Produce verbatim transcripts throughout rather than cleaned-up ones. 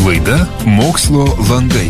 Laida Mokslo landai.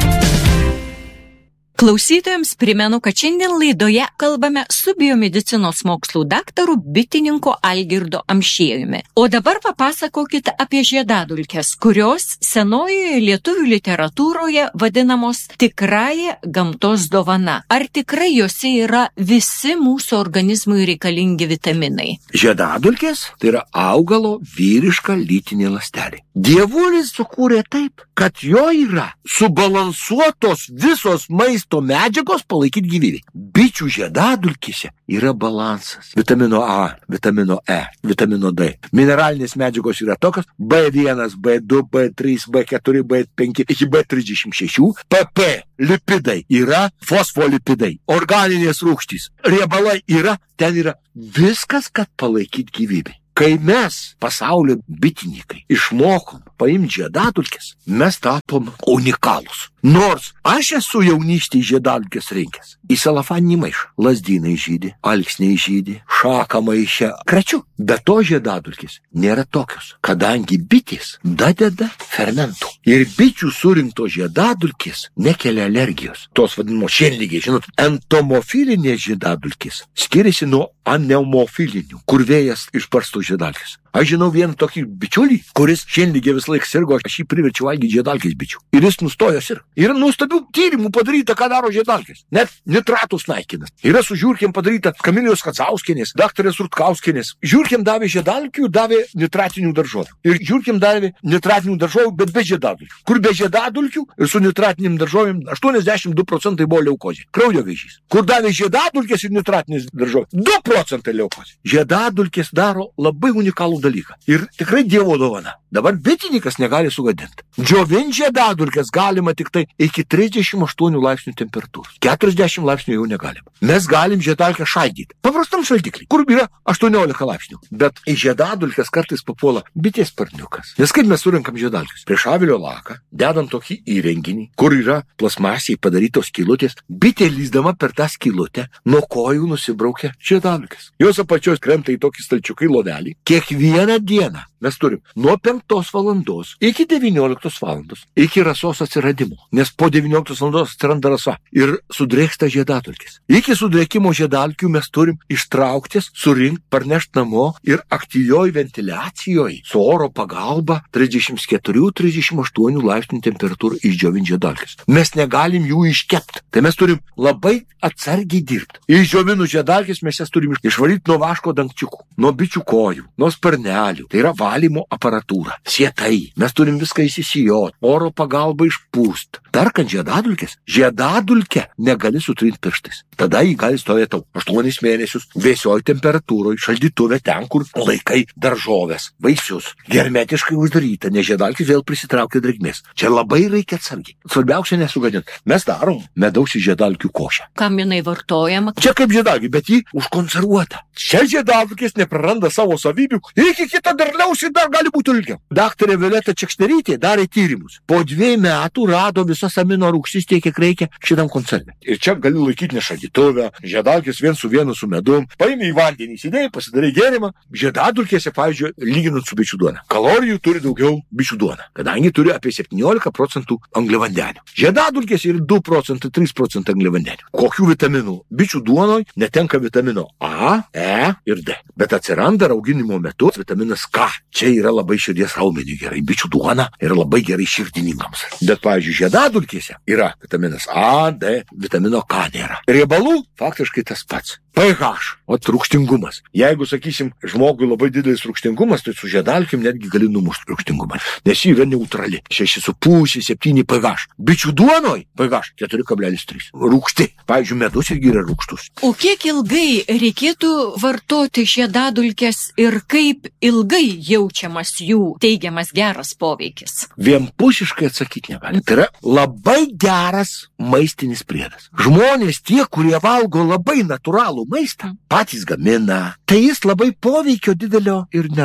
Klausytojams primenu, kad šiandien laidoje kalbame su biomedicinos mokslų daktaru bitininku Algirdu Amšiejumi. O dabar papasakokite apie žiedadulkes, kurios senojoje lietuvių literatūroje vadinamos tikrąja gamtos dovana. Ar tikrai jose yra visi mūsų organizmui reikalingi vitaminai? Žiedadulkės tai yra augalo vyriška lytinė ląstelė. Dievulis sukūrė taip, kad jo yra subalansuotos visos maisto medžiagos palaikyti gyvybei. Bičių žiedadulkėse yra balansas. Vitamino A, vitamino E, vitamino D. Mineralinės medžiagos yra tokios B vienas, B du, B trys, B keturi, B penki iki B trisdešimt šeši. P P lipidai yra fosfolipidai. Organinės rūgštys. Riebalai yra, ten yra viskas, kad palaikyti gyvybei. Kai mes, pasaulio bitininkai, išmokom paimti žiedadulkes, mes tapom unikalus. Nors aš esu jaunystėje žiedadulkes rinkęs. Į salafaninį maišą lazdynai žydi, alksniai žydi, šaką maišę kračiu. Bet to žiedadulkės nėra tokios, kadangi bitės dadeda fermentų. Ir bičių surinkto žiedadulkės nekelia alergijos. Tos vadinamos šienlygiai, žinot, entomofilinės žiedadulkės skiriasi nuo aneumofilinių, kur vėjas išparstų žiedadulkės. Aš žinau vieną tokį bičiulį, kuris šienlygiai vis laik sirgo, aš jį priverčiau valgyti žiedadulkės bičių. Ir jis nustojo sirgti. Yra nuostabių tyrimų padaryta, ką daro žiedadulkės. Net nitratus naikina. Yra su žiurkėm padaryta Kamilijos Kacauskienės, daktarės Rutkauskienės. Žiurkėm davė žiedadulkių, davė nitratinių daržovių. Ir žiurkėm davė nitratinių daržovių, bet be žiedadulkių. Kur be žiedadulkių ir su nitratinėm daržovėm aštuoniasdešimt du procentai buvo leukozė, kraujo vėžys. Kur davė žiedadulkės ir nitratinės daržovės, du procentai leukozė. Žiedadulkės daro labai unikalų dalyką. Ir tikrai Dievo dovana. Dabar bitininkas negali sugadinti. Džiovinti žiedadulkes galima tik tai iki trisdešimt aštuonių laipsnių temperatūros. keturiasdešimt laipsnių jau negalim. Mes galim žiedadulkę šaldyti. Paprastam šaldiklį, kur yra aštuoniolika laipsnių. Bet į žiedadulkes kartais papuola bitės sparniukas. Nes kaip mes surinkam žiedadulkes? Prieš avilio laką dedam tokį įrenginį, kur yra plasmasiai padarytos skylutės. Bitė lįsdama per tą skylutę nuo kojų nusibraukia žiedadulkes. Jos apačios krenta į tokį stalčiuką į lovelį. Kiekvieną dieną mes turim nuo penktos valandos iki devynioliktos valandos, iki rasos atsiradimo. Nes po devynioliktos valandos atsiranda rasa ir sudrėksta žiedadulkės. Iki sudrėkimo žiedadulkių mes turim ištrauktis, surinkti, parnešti namo ir aktyvioj ventiliacijoje su oro pagalba trisdešimt keturi trisdešimt aštuoni laipsnių temperatūrą išdžiovinti žiedadulkes. Mes negalim jų iškepti. Tai mes turim labai atsargiai dirbti. Išdžiovinus žiedadulkes mes jas turim išvalyti nuo vaško dangčiukų, nuo bičių kojų, nuo sparnelių. Tai yra valymo aparatūra, sietai. Mes turim viską įsisijoti, oro pagalba išpūst. Darkant žiedadulkes, žiedadulkę negali sutrinti pirštais. Tada jį gali stovėti tau aštuonis mėnesius vėsioj temperatūroje, šaldytuve ten, kur laikai daržovės, vaisius. Hermetiškai uždaryta, nes žiedadulkės vėl prisitraukia drėgmės. Čia labai reikia atsargiai. Svarbiausia nesugadinti. Mes darom medaus į žiedadulkių košę. Kam jinai vartojama? Čia kaip žiedadulkė, bet jį užkonservuota. Čia žiedadulkės nepraranda savo savybių. Iki kito derliaus ir dar gali būti ilgiau. Daktarė Violeta Čekšterytė darė tyrimus. Po dviejų metų rado visas amino rūgštis tiek, kiek reikia šitam koncerne. Ir čia gali laikyti ne šaldytuvę, žiedadulkės vien su vienu su medum. Paimi į vandenį, įsidėjai, pasidarai gėrimą. Žiedadulkėse, pavyzdžiui, lyginant su bičių duona. Kalorijų turi daugiau bičių duona, kadangi turi apie septyniolika procentų angliavandenių. Žiedadulkėse yra du procentai, trys procentai angliavandenių. Kokių vitaminų? Bičių duonoj netenka vitamino A, E ir D. Bet atsiranda rauginimo metu vitaminas K. Čia yra labai širdies raumeniui gerai. Bičių duona yra labai gerai širdininkams. Bet, pavyzdžiui, žiedadulkėse yra vitaminas A, D, vitamino K nėra. Riebalų faktiškai tas pats. pH, o rūgštingumas. Jeigu, sakysim, žmogui labai didelis rūgštingumas, tai su žiedadulkėm netgi gali numušti rūgštingumą. Nes ji yra neutrali. šeši su puse, septyni pH. Bičių duonoj pH keturi kablelis trys. Rūgšti. Pavyzdžiui, medus irgi yra rūgštus. O kiek ilgai reikėtų vartoti žiedadulkes ir kaip ilgai jaučiamas jų teigiamas geras poveikis? Vienpusiškai atsakyti negali. Tai yra labai geras maistinis priedas. Žmonės tie, kurie valgo labai natūralų maistą, patys gamina, tai jis labai poveikio didelio ir neranda.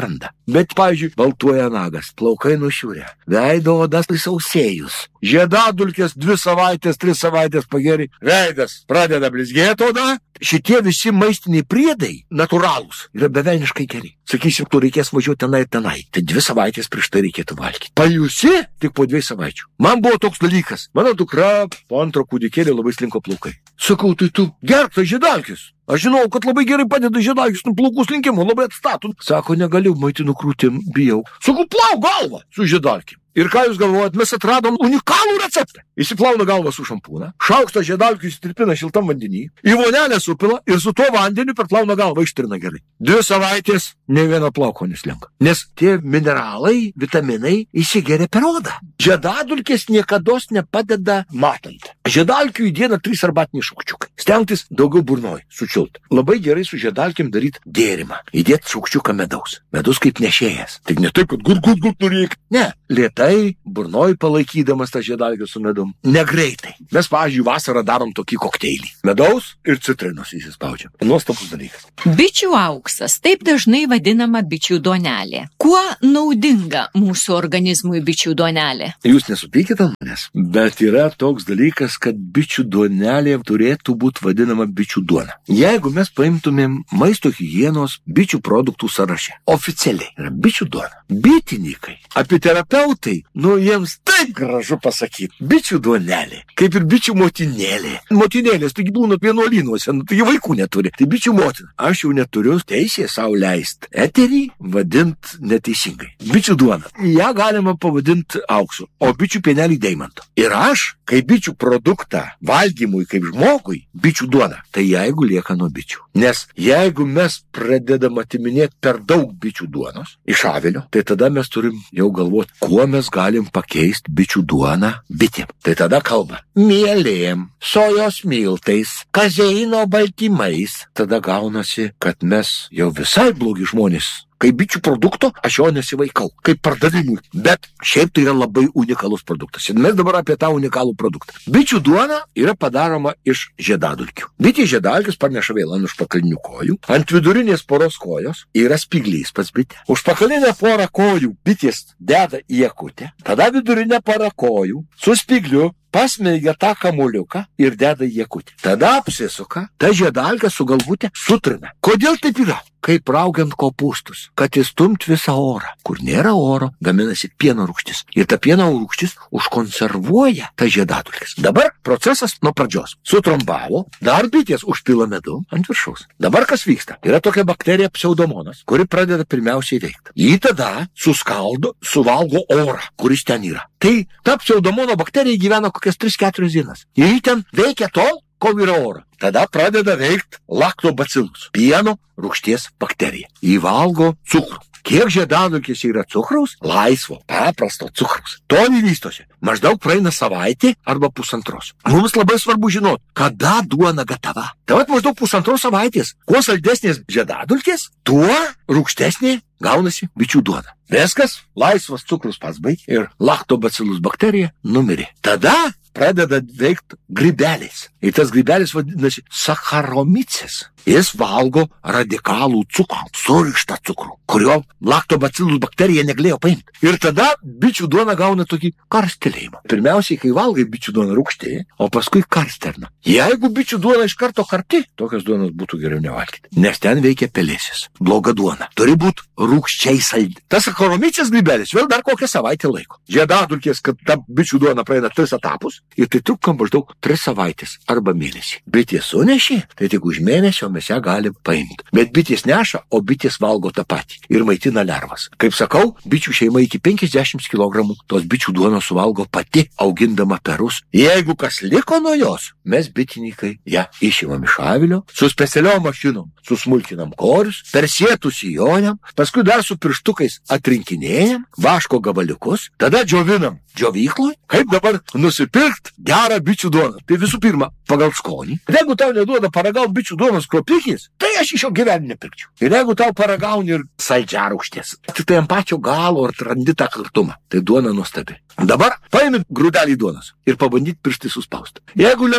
Bet, pavyzdžiui, baltuoja nagas, plaukai nušiūrė, veido odas sausėjus, žiedadulkės dvi savaitės, tris savaitės pageri, veidas pradeda blizgėti oda. Šitie visi maistiniai priedai, natūralūs, yra bevelniškai geri. Sakysim, tu reikės važiuoti tenai ir tenai. Tai dvi savaitės prieš tai reikėtų valgyti. Pajusi tik po dviejų savaičių. Man buvo toks dalykas. Mano dukra po antro kūdikėlio labai slinko plaukai. Sakau, tai tu gerk tai žiedalkis. Aš žinau, kad labai gerai padeda žiedalkis, nu plaukų slinkimo, labai atstatų. Sako, negaliu, maitinu krūtim, bijau. Sakau, plauk galvą su žiedalkim. Ir ką jūs galvojat, mes atradom unikalų receptą. Įsiplauna galvą su šampūną, šaukštą žiedalkių įsitirpina šiltam vandenį, į vonelę supila ir su tuo vandeniu perplauna galvą ištrina gerai. Dvi savaitės ne vieno plauko neslenka. Nes tie mineralai, vitaminai įsigeria per odą. Žiedadulkės niekados nepadeda matant. Žiedalkių į dieną trys arbatiniai šaukščiukai. Stengtis daugiau burnoj, sučiult. Labai gerai su žiedalkim daryti gėrimą. Įdėti šaukščiuką medaus. Medus kaip nešėjas. Tik ne taip, kad gur, gur, gur, nureik. Ne, lėtai, burnoj palaikydamas tą žiedalkį su medum. Negreitai. Mes, pavyzdžiui, vasarą darom tokį kokteilį. Medaus ir citrinos įsispaudžiam. Nuostabus dalykas. Bičių auksas, taip dažnai vadinama bičių duonelė. Kuo naudinga mūsų organizmui bičių duonelė? Jūs nesupykite ant manęs, bet yra toks dalykas, kad bičių duonelė turėtų būti vadinama bičių duona. Jeigu mes paimtumėm maisto higienos bičių produktų sąraše, oficialiai yra bičių duona. Bitininkai, apiterapeutai, nu jiems taip gražu pasakyti. Bičių duonelė, kaip ir bičių motinėlė. Motinėlės, taigi būna vienuolynuose, nu, taigi vaikų neturi. Tai bičių motina. Aš jau neturiu teisės savo leisti eterį vadint neteisingai. Bičių duona. Ja galima pavadinti auksu, o bičių pienelį deimantu. Ir aš, kaip bičių produktą valgymui kaip žmogui, bičių duona, tai jeigu lieka nuo bičių. Nes jeigu mes pradedam atiminėti per daug bičių duonos iš avilio, tai tada mes turim jau galvoti, kuo mes galim pakeisti bičių duoną bitėm. Tai tada kalba mielėm, sojos miltais, kazeino baltymais. Tada gaunasi, kad mes jau visai blogi žmonės. Kaip bičių produkto aš jo nesivaikau, kaip pardavimui. Bet šiaip tai yra labai unikalus produktas. Ir mes dabar apie tą unikalų produktą. Bičių duona yra padaroma iš žiedadulkių. Bitė žiedadulkis parneša vėl ant užpakalinių kojų. Ant vidurinės poros kojos yra spyglys pas bitę. Užpakalinę porą kojų bitės deda į akutę. Tada vidurinę porą kojų su spygliu pasmeigia tą kamuliuką ir deda į akutę. Tada apsisuka, ta žiedalka su galvutė sutrina. Kodėl taip yra? Kaip raugiant kopūstus, kad įstumt visą orą. Kur nėra oro, gaminasi pieno rūgštis. Ir ta pieno rūgštis užkonservuoja tą žiedadulkes. Dabar procesas nuo pradžios. Sutrombavo, dar bitės užpila medų ant viršaus. Dabar kas vyksta? Yra tokia bakterija pseudomonas, kuri pradeda pirmiausiai veikti. Jį tada suskaldo, suvalgo orą, kuris ten yra. Tai ta pseudomono bakterija gyvena kokias tris keturias dienas. Ir jį ten veikia tol, kol yra oro. Tada pradeda veikti laktobacilus, pieno rūgšties bakterija. Įvalgo cukrų. Kiek žiedadulkėse yra cukraus? Laisvo, paprasto cukraus. To nevystosi. Maždaug praeina savaitė arba pusantros. Mums labai svarbu žinoti, kada duona gatava. Tai vat maždaug pusantros savaitės. Kuo saldesnės žiedadulkės, tuo rūgštesnė gaunasi bičių duona. Viskas, laisvas cukrus pats baig ir laktobacilus bakterija numirė. Tada pradeda veikti grybeliais. Ir tas grybelis vadinasi sacharomicis. Jis valgo radikalų cukrų, surištą cukrų, kurio laktobacilus bakterija negalėjo paimti. Ir tada bičių duona gauna tokį karstelėjimą. Pirmiausiai, kai valgai bičių duona rūgštė, o paskui karsterna. Jeigu bičių duona iš karto karti, tokios duonos būtų geriau nevalgyti. Nes ten veikia pelėsis. Bloga duona. Turi būti rūgščiai saldi. Tas sacharomicis grybelis vėl dar kokią savaitę laiko. Žiedadulkės, kad ta bičių duona praeina tris etapus ir tai trunka maždaug tris savaitės arba mėnesį. Bitės sunešė, tai tik už mėnesio mes ją galim paimti. Bet bitės neša, o bitės valgo tą patį ir maitina lervas. Kaip sakau, bičių šeima iki penkiasdešimt kilogramų tos bičių duonos suvalgo pati, augindama perus. Jeigu kas liko nuo jos, mes bitininkai ją išimam iš avilio, su specialiom mašinom susmulkinam korius, per sietus įjojam, paskui dar su pirštukais atrinkinėjam, vaško gabaliukus, tada džiovinam džiovykloj, kaip dabar nusipirkt gerą bičių duoną. Tai visų pirma, pagal skonį. Jeigu tau neduoda paragaut bičių duonos kropikės, tai aš iš jo gyvenime nepirkčiau. Ir jeigu tau paragauni ir saldžiarūgštės, tik tai ant pačio galo ar randi tą kartumą, tai duona nuostabi. Dabar paimi grūdelį duonos ir pabandyt pirštai suspausti. Jeigu lengvai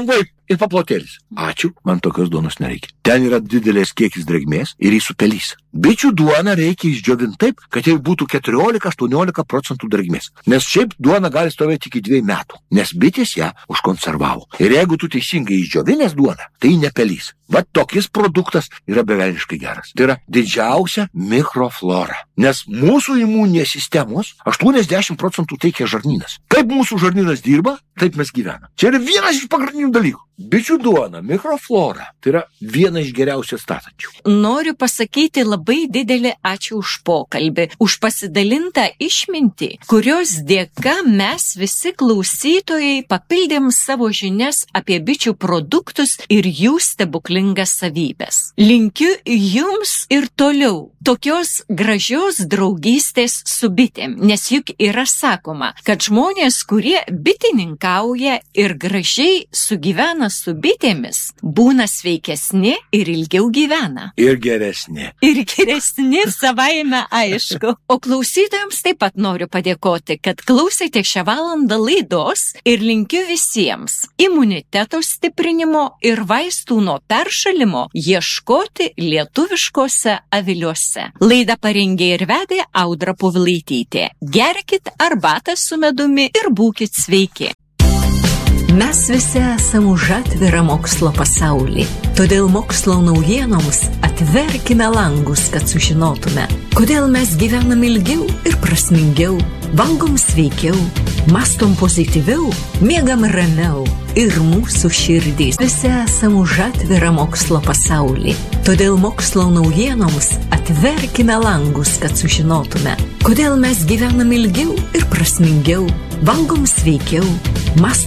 ir paplotėlis. Ačiū, man tokios duonos nereikia. Ten yra didelės kiekis drėgmės ir jį supelys. Bičių duoną reikia išdžiovinti taip, kad jai būtų keturiolika aštuoniolika procentų drėgmės. Nes šiaip duona gali stovėti iki dviejų metų, nes bitės ją užkonservavo. Ir jeigu tu teisingai išdžiovinęs duoną, tai nepelys. Vat tokis produktas yra bevelniškai geras. Tai yra didžiausia mikroflora. Nes mūsų imuninės sistemos aštuoniasdešimt procentų teikia žarnynas. Kaip mūsų žarnynas dirba, taip mes gyvename. Čia yra vienas iš pagrindinių dalykų. Bičių duona, mikroflora, tai yra viena iš geriausiai statančių. Noriu pasakyti labai didelį ačiū už pokalbį, už pasidalintą išmintį, kurios dėka mes visi klausytojai papildėm savo žinias apie bičių produktus ir jų stebuklingas savybės. Linkiu jums ir toliau tokios gražios draugystės su bitėm, nes juk yra sakoma, kad žmonės, kurie bitininkauja ir gražiai sugyvena su bitėmis, būna sveikesni ir ilgiau gyvena. Ir geresni. Ir geresni savaime aišku. O klausytojams taip pat noriu padėkoti, kad klausėte šią valandą laidos ir linkiu visiems imuniteto stiprinimo ir vaistų nuo peršalimo ieškoti lietuviškose aviliuose. Laidą parengė ir vedė Audra Povilaitytė. Gerkit arbatą su medumi ir būkit sveiki. Mes visi esame už atvirą mokslo pasaulį, todėl mokslo naujienoms atverkime langus, kad sužinotume, kodėl mes gyvenam ilgiau ir prasmingiau, valgom sveikiau, mastom pozityviau, miegam ramiau ir mūsų širdys. Visi esame už atvirą mokslo pasaulį, todėl mokslo naujienoms atverkime langus, kad sužinotume, kodėl mes gyvenam ilgiau ir prasmingiau, valgom sveikiau, mastom